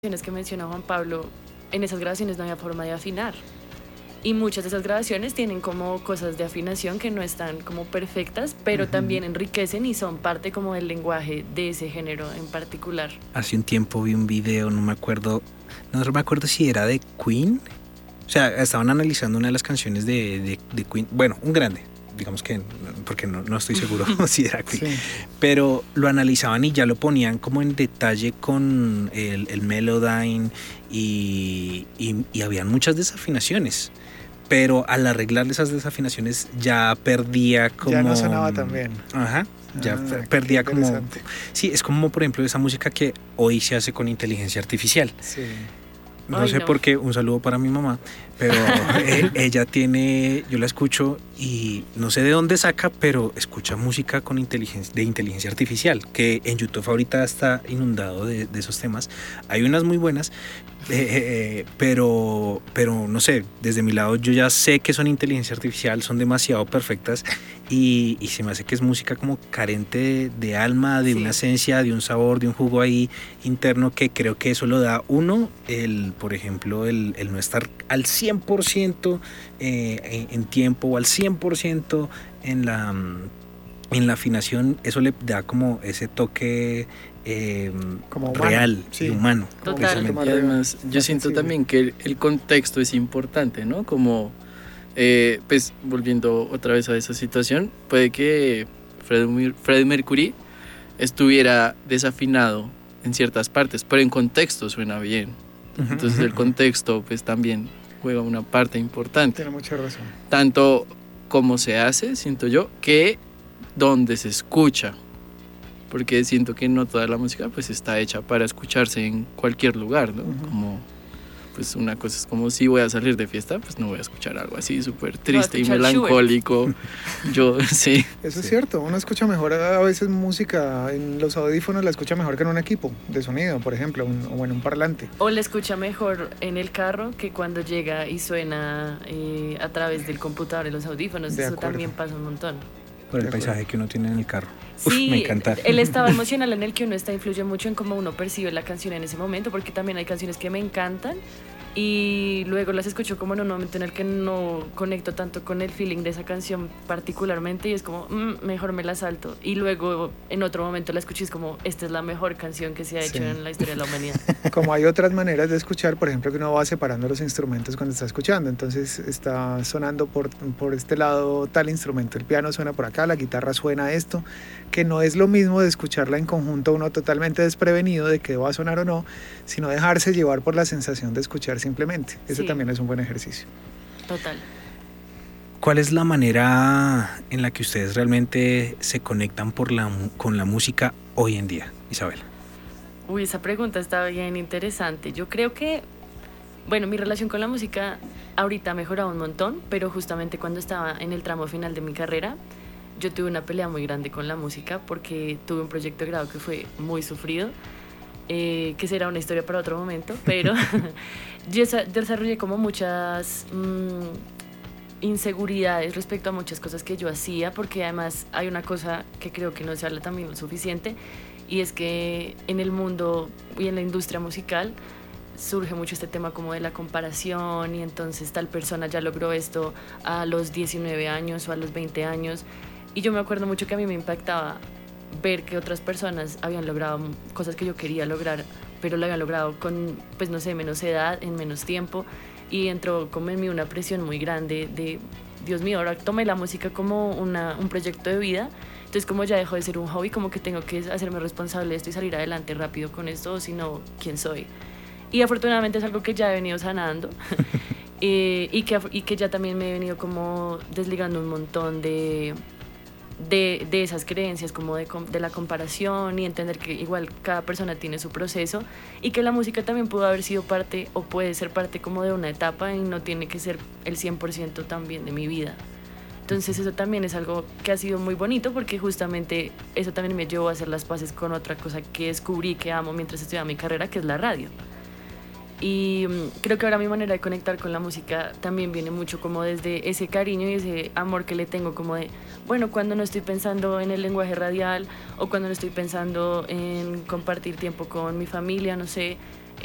grabaciones que menciona Juan Pablo, en esas grabaciones no había forma de afinar. Y muchas de esas grabaciones tienen como cosas de afinación que no están como perfectas, pero también enriquecen y son parte como del lenguaje de ese género en particular. Hace un tiempo vi un video, no me acuerdo si era de Queen. O sea, estaban analizando una de las canciones de Queen. Bueno, un grande, digamos que, porque no estoy seguro si era Queen. Sí. Pero lo analizaban y ya lo ponían como en detalle con el Melodyne y habían muchas desafinaciones. Pero al arreglar esas desafinaciones ya perdía como... Ya no sonaba tan bien. Ajá, ya perdía como... Sí, es como por ejemplo esa música que hoy se hace con inteligencia artificial. Sí. No sé por qué, un saludo para mi mamá, pero ella tiene, yo la escucho y no sé de dónde saca, pero escucha música con inteligencia artificial, que en YouTube ahorita está inundado de esos temas. Hay unas muy buenas, pero no sé, desde mi lado yo ya sé que son inteligencia artificial, son demasiado perfectas y se me hace que es música como carente de alma, de una esencia, de un sabor, de un jugo ahí interno, que creo que eso lo da uno, por ejemplo, el no estar al 100% en tiempo o al 100% en la afinación. Eso le da como ese toque como real y humano. Total. Y además yo siento también que el contexto es importante, ¿no? Como pues volviendo otra vez a esa situación, puede que Freddie Mercury estuviera desafinado en ciertas partes, pero en contexto suena bien. Entonces el contexto pues también juega una parte importante. Tiene mucha razón. Tanto como se hace, siento yo, que donde se escucha. Porque siento que no toda la música pues está hecha para escucharse en cualquier lugar, ¿no? Como pues una cosa es como si voy a salir de fiesta, pues no voy a escuchar algo así súper triste y melancólico. Yo, sí. Eso es cierto, uno escucha mejor a veces música en los audífonos, la escucha mejor que en un equipo de sonido, por ejemplo, o en un parlante. O la escucha mejor en el carro que cuando llega y suena a través del computador y los audífonos. Eso también pasa un montón. Por el paisaje que uno tiene en el carro. Sí, me encanta. El estado emocional en el que uno está influye mucho en cómo uno percibe la canción en ese momento, porque también hay canciones que me encantan y luego las escucho como en un momento en el que no conecto tanto con el feeling de esa canción particularmente y es como, mejor me la salto. Y luego en otro momento la escucho y es como, esta es la mejor canción que se ha hecho en la historia de la humanidad. Como hay otras maneras de escuchar, por ejemplo, que uno va separando los instrumentos cuando está escuchando. Entonces está sonando por este lado tal instrumento, el piano suena por acá, la guitarra suena esto, que no es lo mismo de escucharla en conjunto uno totalmente desprevenido de que va a sonar o no, sino dejarse llevar por la sensación de escuchar simplemente. Eso también es un buen ejercicio. Total. ¿Cuál es la manera en la que ustedes realmente se conectan con la música hoy en día, Isabel? Uy, esa pregunta está bien interesante. Yo creo que, bueno, mi relación con la música ahorita ha mejorado un montón, pero justamente cuando estaba en el tramo final de mi carrera, yo tuve una pelea muy grande con la música porque tuve un proyecto de grado que fue muy sufrido, que será una historia para otro momento, pero yo desarrollé como muchas inseguridades respecto a muchas cosas que yo hacía, porque además hay una cosa que creo que no se habla también lo suficiente, y es que en el mundo y en la industria musical surge mucho este tema como de la comparación, y entonces tal persona ya logró esto a los 19 años o a los 20 años, y yo me acuerdo mucho que a mí me impactaba ver que otras personas habían logrado cosas que yo quería lograr, pero lo habían logrado con, pues no sé, menos edad, en menos tiempo, y entró como en mí una presión muy grande de, Dios mío, ahora tomé la música como un proyecto de vida, entonces como ya dejó de ser un hobby, como que tengo que hacerme responsable de esto y salir adelante rápido con esto, o si no, ¿quién soy? Y afortunadamente es algo que ya he venido sanando y que ya también me he venido como desligando un montón de esas creencias como de la comparación y entender que igual cada persona tiene su proceso y que la música también pudo haber sido parte o puede ser parte como de una etapa y no tiene que ser el 100% también de mi vida. Entonces eso también es algo que ha sido muy bonito porque justamente eso también me llevó a hacer las paces con otra cosa que descubrí que amo mientras estudiaba mi carrera, que es la radio. Y creo que ahora mi manera de conectar con la música también viene mucho como desde ese cariño y ese amor que le tengo como de, bueno, cuando no estoy pensando en el lenguaje radial o cuando no estoy pensando en compartir tiempo con mi familia, no sé,